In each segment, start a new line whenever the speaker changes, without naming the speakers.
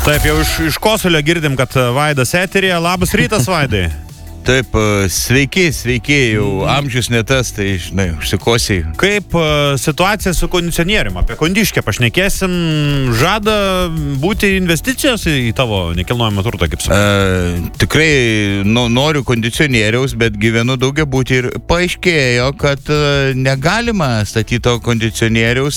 Taip, jau iš Kosulio girdim, kad Vaidas eterija. Labas rytas, Vaidai.
Taip, sveiki, jau amžius ne tas, tai, žinai, užsikosiai.
Kaip situacija su kondicionierium? Apie kondiškę pašnekėsim. Žada būti investicijos į tavo nekilnojamą turtą, kaip sakai?
Tikrai noriu kondicionieriaus, bet gyvenu daugiabutį ir paaiškėjo, kad negalima statyti to kondicionieriaus.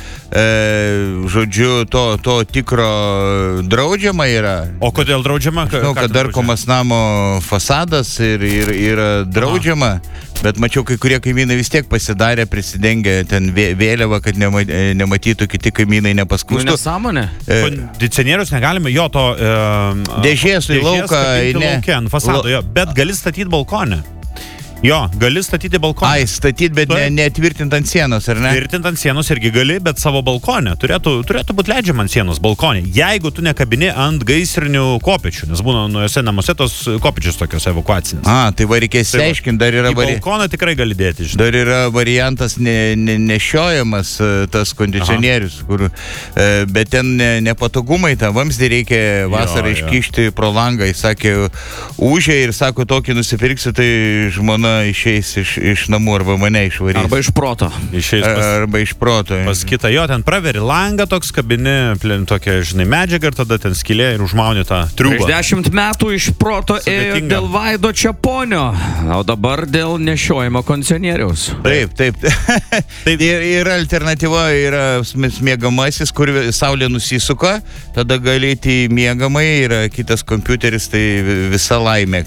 Žodžiu, to tikro draudžiama yra.
O kodėl draudžiama?
Žinau, kad darkomas namo fasadas ir draudžiama, bet mačiau, kai kurie kaimynai vis tiek pasidarė, prisidengė ten vėliavą, kad nematytų kiti kaimynai nepaskūstų.
Nesąmonė.
Kondicionierius negalime, jo to
dėžės į lauką,
lauke, ant fasado, jo, bet gali statyti balkonę. Jo, gali statyti balkoną.
Ai, statyti, bet netvirtint ant sienos, ar ne?
Tvirtint ant sienos irgi gali, bet savo balkonę. Turėtų būti leidžiama ant sienos balkonė. Jeigu tu nekabini ant gaisrinių kopečių, nes būna nuose namuose tos kopečius tokios evakuacinės.
Tai va reikės aiškinti, dar yra
balkoną tikrai gali dėti, žinai.
Dar yra variantas nešiojamas tas kondicionierius, kur, bet ten nepatogumai, tą vamzdį reikia vasarą iškišti pro langą. Jis sakė, užė ir sako, tokį nusipirksiu, tai žmona išeis iš namų arba mane išvarys.
Arba iš proto.
Arba iš proto.
Pas kitą, jo, ten praveri langą toks, kabini tokia, žinai, medžiagą ir tada ten skylė ir užmauni tą triubą.
Prieš 10 metų iš proto ėjo dėl Vaido Čeponio, o dabar dėl nešiojimo kondicionieriaus.
Taip. Ir alternatyva yra miegamasis, kur saulė nusisuka, tada galėti miegamai, yra kitas kompiuteris, tai visa laimė.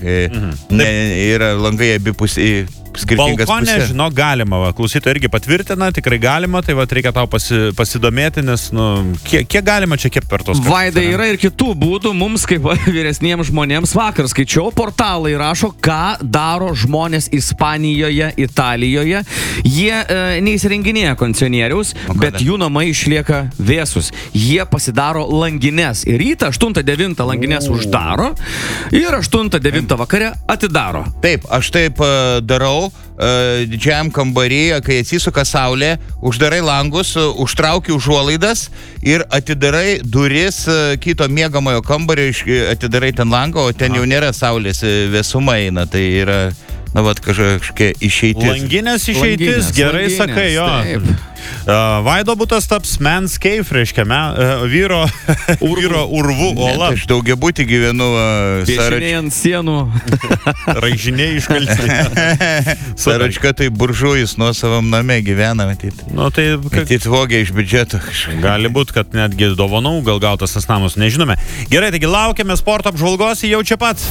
Yra langai abipus į skirtingas
balkonė,
pusės.
Žinok, galima. Klausytojai irgi patvirtina, tikrai galima, tai va, reikia tau pasidomėti, nes, kiek galima čia per tos...
Vaidai, yra ir kitų būdų, mums kaip vyresniems žmonėms. Vakar skaičiau, portalai rašo, ką daro žmonės Ispanijoje, Italijoje. Jie neįsirenginėja kondicionieriaus, bet jų namai išlieka vėsus. Jie pasidaro langines. Ir rytą 8-9 langines uždaro ir 8-9 vakare atidaro.
Taip, aš taip darau. Didžiajam kambaryje, kai atsisuka saulė, uždarai langus, užtrauki užuolaidas ir atidarai duris kito miegamojo kambario, atidarai ten langą, o ten jau nėra saulės, vėsuma eina, tai yra, kažkokia išeitis.
Langinės išeitis, gerai sakai, jo. Vaido butas taps man's cave, reiškia, vyro urvų ola.
Aš daugiabutį gyvenu
piešiniai ant sienų.
Raižiniai iškalti.
Saračka tai buržujus nuo savam name gyvena, matyt. Matyt vogė iš biudžeto.
Gali būti, kad netgi dovanų gal gautas tas namus, nežinome. Gerai, taigi laukiame sporto apžvalgos, jau čia pat.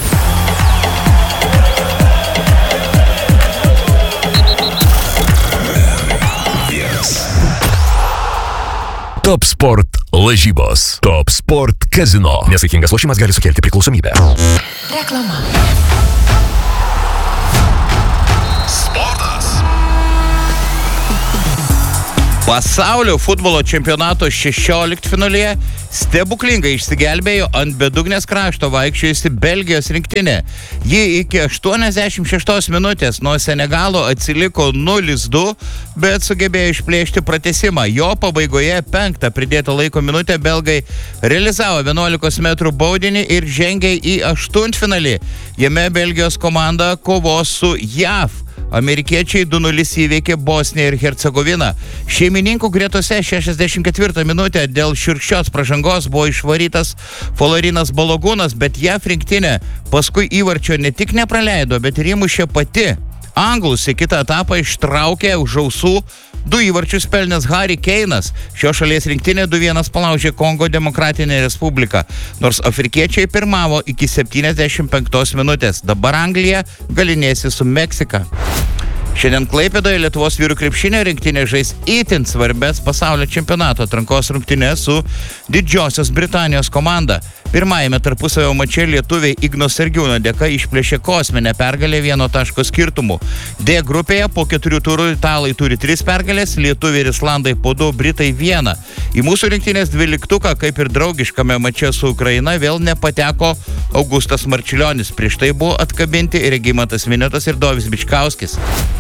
Top Sport lažybos. Top Sport Casino. Nesaikingas lošimas gali sukelti priklausomybę.
Reklama.
Sportas.
Pasaulio futbolo čempionato 16 finalyje stebuklingai išsigelbėjo ant bedugnės krašto vaikščiojusi Belgijos rinktinė. Ji iki 86 minutės nuo Senegalo atsiliko 0-2, bet sugebėjo išplėšti pratęsimą. Jo pabaigoje 5 pridėto laiko minutę belgai realizavo 11 metrų baudinį ir žengė į aštuntfinalį. Jame Belgijos komanda kovos su JAV. Amerikiečiai 2-0 įveikė Bosniją ir Hercegoviną. Šeimininkų gretose 64 minutę dėl šiurkščios pražangos buvo išvarytas Folarinas Balogūnas, bet JAV rinktinė paskui įvarčio ne tik nepraleido, bet ir įmušė pati. Anglus į kitą etapą ištraukė už ausų 2 įvarčius pelnęs Harry Kane'as. Šios šalies rinktinė 2-1 palaužė Kongo Demokratinę Respubliką, nors afrikiečiai pirmavo iki 75 minutės. Dabar Anglija galynėsi su Meksika. Šiandien Klaipėdoje Lietuvos vyrų krepšinio rinktinė žais itin svarbės pasaulio čempionato atrankos rungtynes su Didžiosios Britanijos komanda. Pirmajame tarpusavio mače lietuviai Igno Sergiūno dėka išplėšė kosminę pergalę 1 taško skirtumu. D grupėje po 4 turų italai turi 3 pergalės, lietuviai ir islandai po 2, britai 1. Į mūsų rinktinės 12, kaip ir draugiškame mače su Ukraina, vėl nepateko Augustas Marčiulionis. Prieš tai buvo atkabinti Regimantas Miniotas ir Dovis Bičkauskis.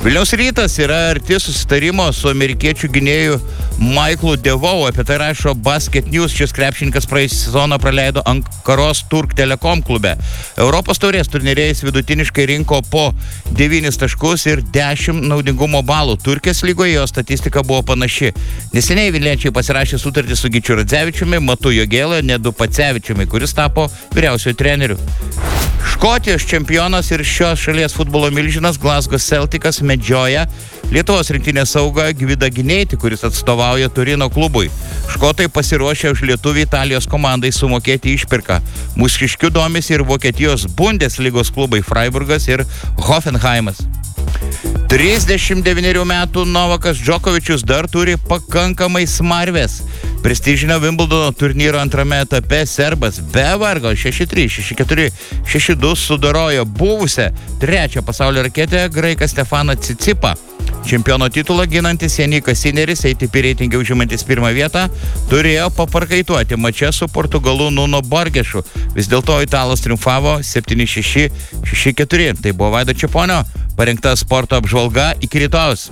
Vilniaus Rytas yra arti susitarimo su amerikiečių gynėjų Michaelu Devoe. Apie tai rašo Basket News. Šis krepšininkas praėjusį sezoną praleido Ankaros Turk Telekom klube. Europos taurės turnyrėjais vidutiniškai rinko po 9 taškus ir 10 naudingumo balų. Turkijos lygoje jo statistika buvo panaši. Neseniai vilniečiai pasirašė sutartį su Gyčiu Radzevičiumi, Matu Jogėla, Nedu Pacevičiumi, kuris tapo vyriausiuoju treneriu. Škotijos čempionas ir šios šalies futbolo milžinas Glasgow Celticas medžioja Lietuvos rinktinės saugą Gvidą Gineitį, kuris atstovauja Turino klubui. Škotai pasiruošė už lietuvį Italijos komandai sumokėti išpirką. Mūsiškių domisi ir Vokietijos Bundeslygos klubai Freiburgas ir Hoffenheimas. 39 metų Novakas Džokovičius dar turi pakankamai smarvės. Prestižinio Wimbledono turnyro antrame etape serbas be vargo 6-3, 6-4, 6-2 sudorojo buvusią trečią pasaulio raketę graiką Stefaną Cicipą. Čempiono titulą ginantis Janikas Sineris, ATP reitinge užimantis pirmą vietą, turėjo paparkaituoti mače su Portugalu Nuno Borgešu. Vis dėlto italas triumfavo 7-6, 6-4. Tai buvo Vaido Čeponio parengta sporto apžvalga. Iki rytojaus.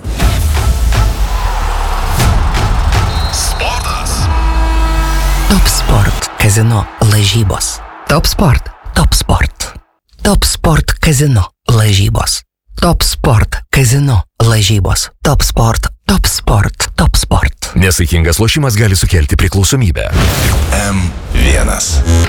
Top Sport Kazino lažybos. Top Sport. Top Sport. Top Sport Kazino lažybos. Top Sport Kazino lažybos. Top Sport. Top Sport. Top Sport.
Nesaikingas lošimas gali sukelti priklausomybę.
M1.